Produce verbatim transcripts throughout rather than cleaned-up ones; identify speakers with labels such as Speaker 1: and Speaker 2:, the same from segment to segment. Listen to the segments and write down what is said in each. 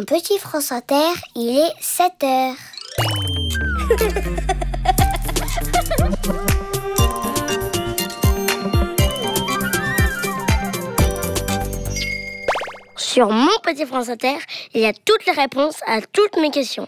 Speaker 1: mon petit France Inter, il est sept heures. Sur mon petit France Inter, il y a toutes les réponses à toutes mes questions.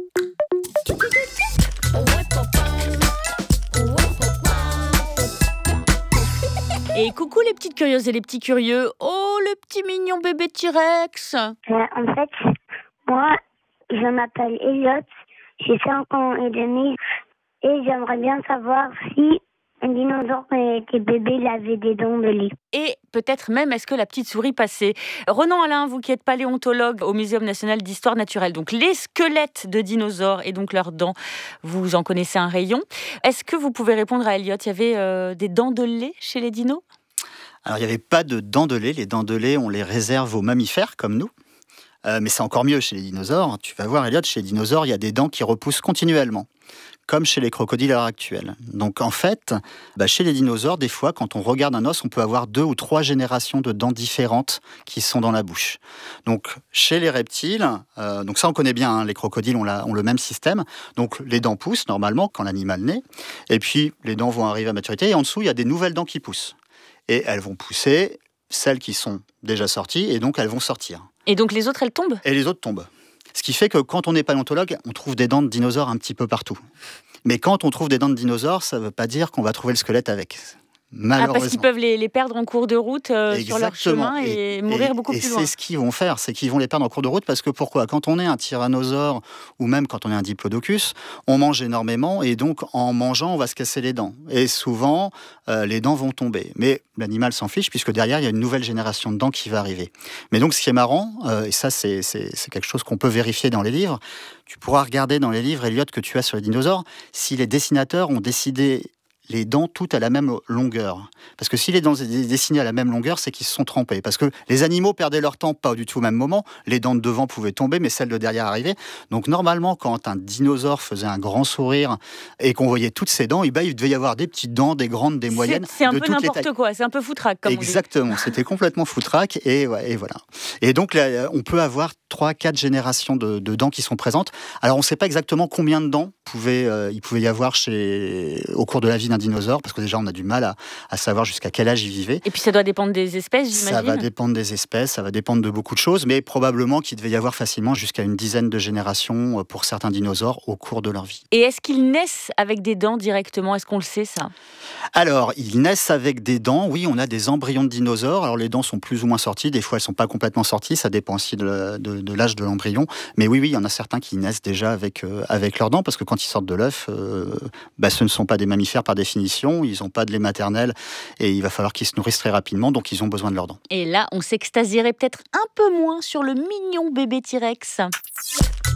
Speaker 2: Et coucou les petites curieuses et les petits curieux. Oh, le petit mignon bébé T-Rex.
Speaker 1: Euh, en fait, moi, je m'appelle Elliot, j'ai cinq ans et demi et j'aimerais bien savoir si un dinosaure quand il était bébé, il avait des dents de lait.
Speaker 2: Et peut-être même, est-ce que la petite souris passait? Ronan Alain, vous qui êtes paléontologue au Muséum national d'histoire naturelle, donc les squelettes de dinosaures et donc leurs dents, vous en connaissez un rayon. Est-ce que vous pouvez répondre à Elliot? Il y avait euh, des dents de lait chez les dinos?
Speaker 3: Alors, il n'y avait pas de dents de lait. Les dents de lait, on les réserve aux mammifères, comme nous. Euh, mais c'est encore mieux chez les dinosaures. Tu vas voir, Elliot, chez les dinosaures, il y a des dents qui repoussent continuellement, comme chez les crocodiles à l'heure actuelle. Donc, en fait, bah, chez les dinosaures, des fois, quand on regarde un os, on peut avoir deux ou trois générations de dents différentes qui sont dans la bouche. Donc, chez les reptiles, euh, donc ça, on connaît bien, hein, les crocodiles ont, la, ont le même système. Donc, les dents poussent, normalement, quand l'animal naît. Et puis, les dents vont arriver à maturité. Et en dessous, il y a des nouvelles dents qui poussent. Et elles vont pousser, celles qui sont déjà sorties, et donc elles vont sortir.
Speaker 2: Et donc les autres, elles tombent?
Speaker 3: Et les autres tombent. Ce qui fait que quand on est paléontologue, on trouve des dents de dinosaures un petit peu partout. Mais quand on trouve des dents de dinosaures, ça ne veut pas dire qu'on va trouver le squelette avec. Malheureusement.
Speaker 2: Ah, parce qu'ils peuvent les, les perdre en cours de route euh, sur leur chemin et, et mourir
Speaker 3: et,
Speaker 2: beaucoup
Speaker 3: et
Speaker 2: plus loin.
Speaker 3: Et c'est ce qu'ils vont faire, c'est qu'ils vont les perdre en cours de route parce que pourquoi? Quand on est un tyrannosaure ou même quand on est un diplodocus, on mange énormément et donc en mangeant, on va se casser les dents. Et souvent, euh, les dents vont tomber. Mais l'animal s'en fiche puisque derrière, il y a une nouvelle génération de dents qui va arriver. Mais donc, ce qui est marrant, euh, et ça, c'est, c'est, c'est quelque chose qu'on peut vérifier dans les livres, tu pourras regarder dans les livres, Elliot, que tu as sur les dinosaures, si les dessinateurs ont décidé les dents toutes à la même longueur. Parce que si les dents sont dessinées à la même longueur, c'est qu'ils se sont trompés. Parce que les animaux perdaient leur temps pas du tout au même moment. Les dents de devant pouvaient tomber, mais celles de derrière arrivaient. Donc normalement, quand un dinosaure faisait un grand sourire et qu'on voyait toutes ses dents, eh ben, il devait y avoir des petites dents, des grandes, des moyennes.
Speaker 2: C'est, c'est un
Speaker 3: de
Speaker 2: peu
Speaker 3: toutes
Speaker 2: n'importe
Speaker 3: les tailles.
Speaker 2: quoi, c'est un peu foutraque comme
Speaker 3: Exactement,
Speaker 2: on dit.
Speaker 3: C'était complètement foutraque et, ouais, et voilà. Et donc là, on peut avoir trois, quatre générations de, de dents qui sont présentes. Alors on ne sait pas exactement combien de dents pouvait, euh, il pouvait y avoir chez, au cours de la vie d'un dinosaure, parce que déjà on a du mal à, à savoir jusqu'à quel âge il vivait.
Speaker 2: Et puis ça doit dépendre des espèces, j'imagine.
Speaker 3: Ça va dépendre des espèces, ça va dépendre de beaucoup de choses, mais probablement qu'il devait y avoir facilement jusqu'à une dizaine de générations pour certains dinosaures au cours de leur vie.
Speaker 2: Et est-ce qu'ils naissent avec des dents directement? Est-ce qu'on le sait, ça?
Speaker 3: Alors, ils naissent avec des dents. Oui, on a des embryons de dinosaures. Alors, les dents sont plus ou moins sorties. Des fois, elles ne sont pas complètement sorties. Ça dépend aussi de, de, de l'âge de l'embryon. Mais oui, oui, il y en a certains qui naissent déjà avec, euh, avec leurs dents, parce que quand ils sortent de l'œuf, euh, bah, ce ne sont pas des mammifères par définition. Ils n'ont pas de lait maternel et il va falloir qu'ils se nourrissent très rapidement. Donc, ils ont besoin de leurs dents.
Speaker 2: Et là, on s'extasierait peut-être un peu moins sur le mignon bébé T-Rex.